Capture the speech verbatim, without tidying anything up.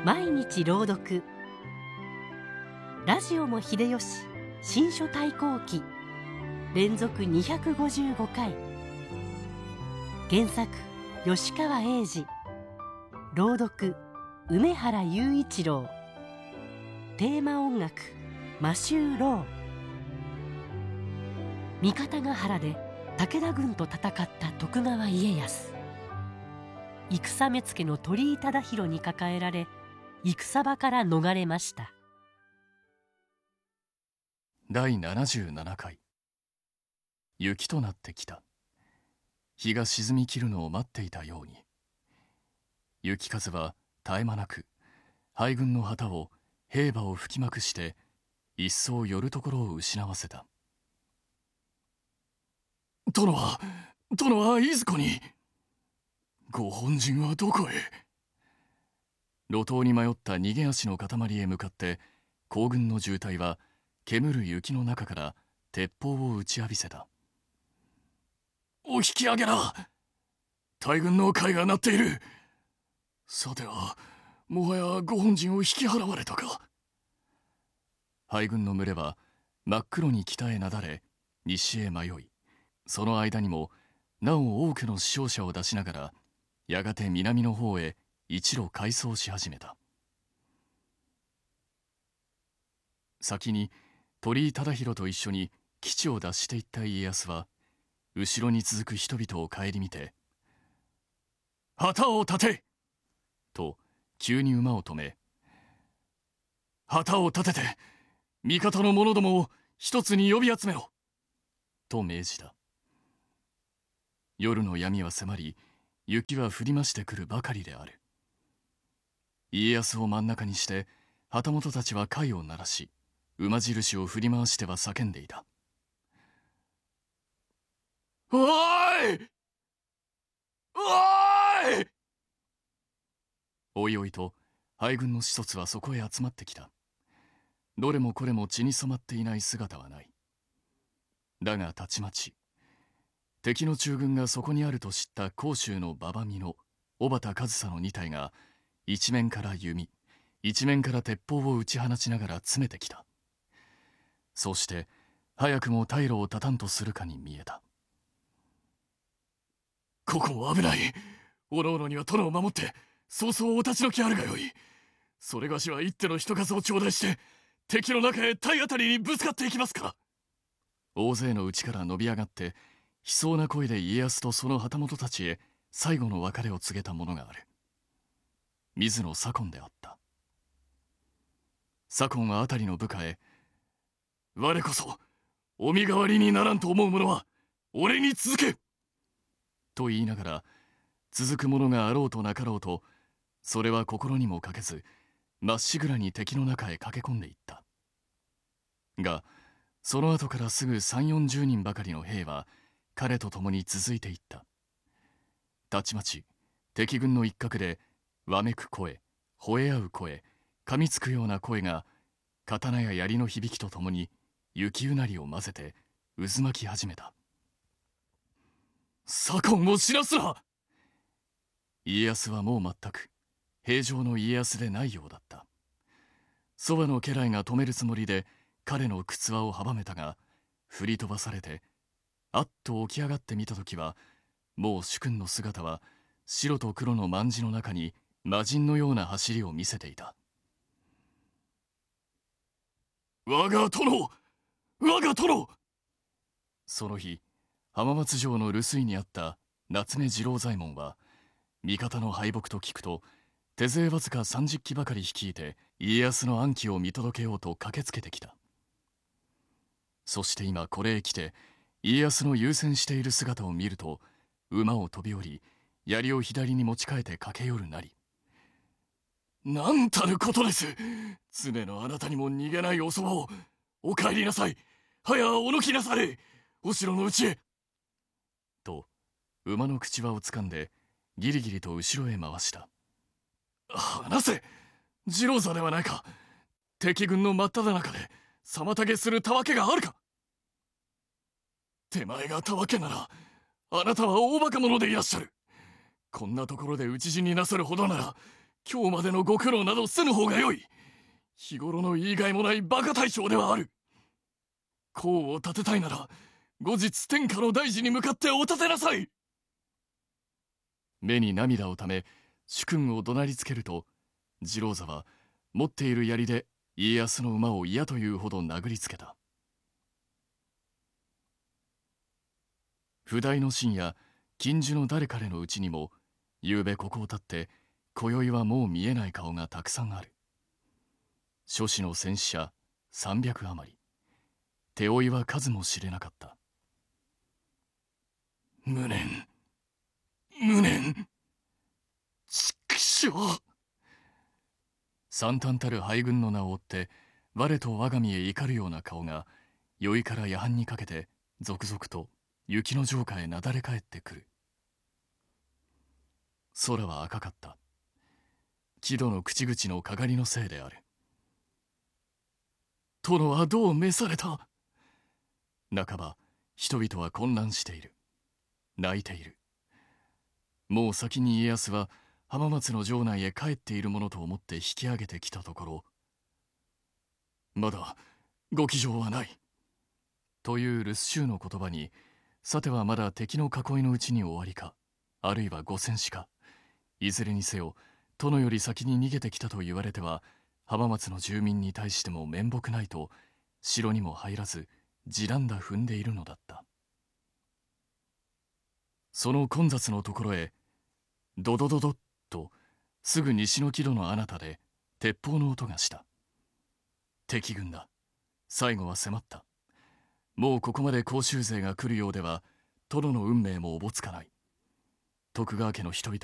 毎日朗読。ラジオも秀吉新書対抗記連続にひゃくごじゅうごかい。原作吉川英治、朗読梅原雄一郎、テーマ音楽マシュー・ロー。三方ヶ原で武田軍と戦った徳川家康。戦目付の鳥居忠宏に抱えられ戦場から逃れました。 だいななじゅうななかい。雪となってきた。日が沈み切るのを待っていたように、雪風は絶え間なく敗軍の旗を兵馬を吹きまくして一層寄るところを失わせた。殿は殿はいずこに。ご本陣はどこへ。路頭に迷った逃げ足の塊へ向かって皇軍の渋滞は煙る雪の中から鉄砲を打ち浴びせた。お引き上げだ。大軍の甲斐が鳴っている。さてはもはやご本陣を引き払われたか。敗軍の群れは真っ黒に北へなだれ西へ迷い、その間にもなお多くの死傷者を出しながらやがて南の方へ一路回走し始めた。先に鳥居忠宏と一緒に基地を脱していった家康は後ろに続く人々を顧みて「旗を立て!」と急に馬を止め「旗を立てて味方の者どもを一つに呼び集めろ!」と命じた。夜の闇は迫り、雪は降りましてくるばかりである。家康を真ん中にして旗本たちは甲斐を鳴らし、馬印を振り回しては叫んでいた。おーいおーいおいおいと敗軍の子卒はそこへ集まってきた。どれもこれも血に染まっていない姿はない。だがたちまち敵の中軍がそこにあると知った甲州の馬場美濃、小畑上総の二隊が一面から弓、一面から鉄砲を撃ち放ちながら詰めてきた。そして早くも退路を断たんとするかに見えた。ここも危ない。おのおのには殿を守って早々お立ち退きあるがよい。それがしは一手の人数を頂戴して敵の中へ体当たりにぶつかっていきますから。大勢のうちから伸び上がって悲壮な声で家康とその旗本たちへ最後の別れを告げたものがある。水野左近であった。左近は辺りの部下へ「我こそお身代わりにならんと思う者は俺に続け!」と言いながら、続く者があろうとなかろうとそれは心にもかけずまっしぐらに敵の中へ駆け込んでいった。がその後からすぐさんじゅうよんじゅうにんばかりの兵は彼と共に続いていった。たちまち敵軍の一角でわめく声、吠え合う声、噛みつくような声が刀や槍の響きとともに雪うなりを混ぜて渦巻き始めた。左近を死なすな。家康はもう全く平常の家康でないようだった。そばの家来が止めるつもりで彼の靴輪を阻めたが、振り飛ばされてあっと起き上がってみたときは、もう主君の姿は白と黒の卍の中に魔人のような走りを見せていた。我が殿、我が殿。その日浜松城の留守居にあった夏目次郎左衛門は味方の敗北と聞くと手勢わずかさんじゅっきばかり率いて家康の安否を見届けようと駆けつけてきた。そして今これへ来て家康の優先している姿を見ると、馬を飛び降り槍を左に持ち替えて駆け寄るなり、なんたることです。常のあなたにも逃げないおそばを。お帰りなさい。はやお抜きなされ。お城の内へ。と馬の口輪をつかんでギリギリと後ろへ回した。離せ、次郎座ではないか。敵軍の真っ只中で妨げするたわけがあるか。手前がたわけならあなたは大バカ者でいらっしゃる。こんなところで討ち死になさるほどなら今日までのご苦労などせぬ方がよい。日頃の言いがいもない馬鹿大将ではある。功を立てたいなら後日天下の大事に向かってお立てなさい。目に涙をため主君を怒鳴りつけると、次郎左は持っている槍で家康の馬を嫌というほど殴りつけた。不代の臣や近所の誰彼のうちにも、夕べここを立って今宵はもう見えない顔がたくさんある。諸子の戦死者三百余り、手負いは数も知れなかった。無念無念、畜生。惨憺たる敗軍の名を追って我と我が身へ怒るような顔が、宵から夜半にかけて続々と雪の城下へなだれ返ってくる。空は赤かった。木戸の口々のかがりのせいである。殿はどう召された。半ば人々は混乱している。泣いている。もう先に家康は浜松の城内へ帰っているものと思って引き上げてきたところ、まだご騎乗はない。という留守衆の言葉に、さてはまだ敵の囲いのうちに終わりか、あるいは五戦死か、いずれにせよ殿より先に逃げてきたと言われては、浜松の住民に対しても面目ないと、城にも入らず地団打踏んでいるのだった。その混雑のところへ、ドドドドッとすぐ西の木戸の彼方で鉄砲の音がした。敵軍だ。最後は迫った。もうここまで甲州勢が来るようでは殿の運命もおぼつかない。徳川家の人々